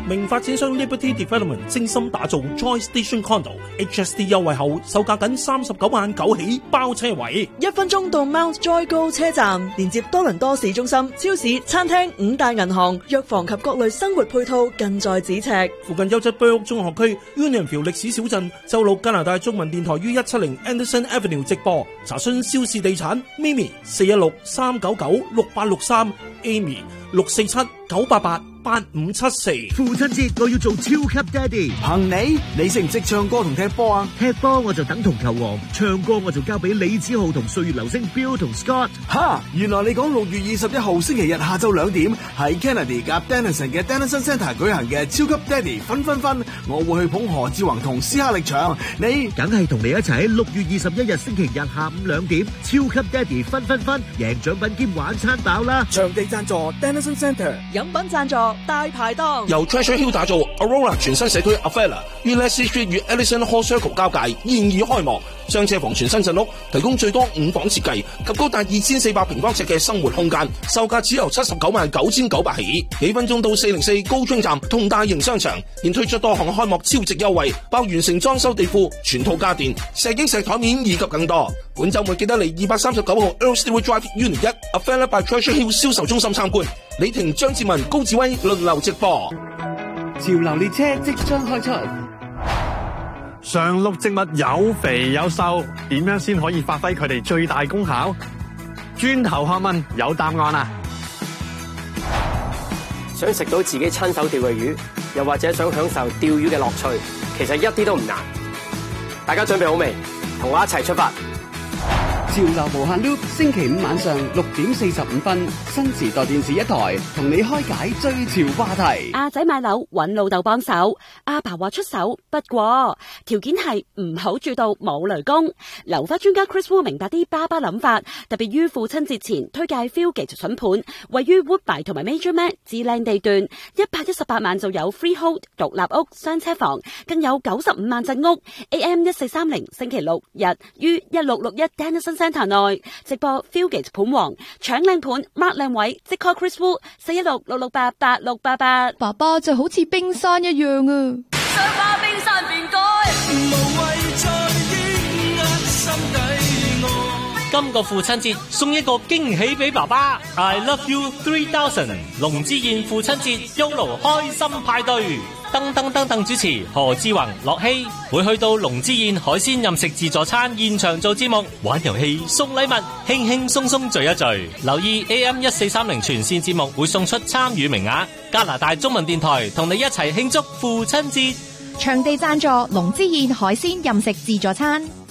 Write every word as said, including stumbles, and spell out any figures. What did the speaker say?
名發展商 Liberty Development 精心打造 Joy Station Condo H S D 優惠後，售價僅三十九萬九起包車位， 一分鐘到 Mount Joy 高車站，連接多倫多市中心、超市、餐廳、五大銀行、藥房及各類生活配套近在咫尺。 附近優質 Burke 中學區 Unionville 歷史小鎮，周六加拿大中文電台於一七零 Anderson Avenue 直播。查詢肖氏地產 Mimi 四一六三九九六八六三 Amy 六四七九八八八五七四。 父親節我要做超級爹哋， 憑你，你識唔識唱歌同踢波啊？ 踢波我就等同球王，唱歌我就交俾李子豪同歲月流星 Bill 同 Scott。 哈，原來你講六月二十一號星期日下晝兩點喺 Kennedy 夾 Dennison 嘅 Dennison Centre 舉行嘅超級爹哋分分分，我會去捧何志宏同斯克力場，你梗係同你一齊喺六月二十一日星期日下午兩點超級爹哋分分分，贏獎品兼晚餐飽啦！ 場地贊助 Dennison Centre， 飲品贊助大排檔， 由 Treasure Hill 打造 Aurora 全新社區 Avella 於 Leslie Street 與 Ellison Hall Circle 交界，現已開幕。雙車房全新陣屋，提供最多五房設計及高達二千四百平方尺嘅生活空間，售價只由七十九萬九千九百起。幾分鐘到四零四高中站同大型商場，現推出多項開幕超值優惠，包完成裝修地庫、全套家電、石英石台面以及更多。本週末記得嚟二百三十九號 Earl Stewart Drive Unit 一 Avella by Treasure Hill 銷售中心參觀。李婷、張志文、高志威輪流直播。 潮流列車即將開出。 常綠植物有肥有瘦，點樣先可以發揮佢哋最大功效？轉頭學問有答案啊！ 想食到自己親手釣嘅魚，又或者想享受釣魚嘅樂趣，其實一啲都唔難。大家準備好未？同我一齊出發！ 潮流無限 loop， 星期五晚上六點四十五分，新時代電視一台同你開解最潮話題。 阿仔買樓揾老豆幫手，阿爸話出手，不過條件係唔好住到冇雷公。樓花專家 Chris Wu 明白啲爸爸諗法，特別於父親節前推介 Fieldgate 筍盤，位於 Woodbine 同埋 Major Mac 至靚地段，一百一十八萬就有 freehold 獨立屋雙車房，更有九十五萬陣屋。A M 一四三零星期六日於一六六一 Dennison Centre 內直播 Fieldgate 盤王，搶靚盤 mark 靚位，即 call Chris Wu 四一六六六八八六八八。 爸爸就好似冰山一樣啊！ 想把冰山變改，無謂再抑壓心底愛。 今個父親節送一個驚喜俾爸爸 ，I love you three thousand 龍之燕父親節 Yolo 開心派對。噔噔噔噔主持何志宏、樂希會去到龍之燕海鮮任食自助餐現場做節目，玩遊戲送禮物，輕輕鬆鬆聚一聚。留意 A M 一四三零全線節目會送出參與名額。加拿大中文電台同你一齊慶祝父親節。 場地贊助龍之燕海鮮任食自助餐。